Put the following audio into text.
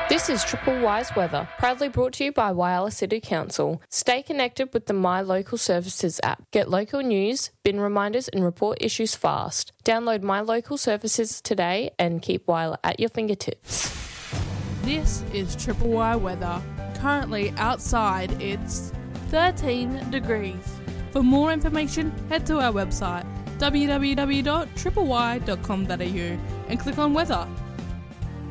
This is Triple Wise Weather, proudly brought to you by Whyalla City Council. Stay connected with the My Local Services app. Get local news, bin reminders and report issues fast. Download My Local Services today and keep Whyalla at your fingertips. This is Triple Y Weather. Currently outside it's 13 degrees. For more information, head to our website www.tripley.com.au and click on weather.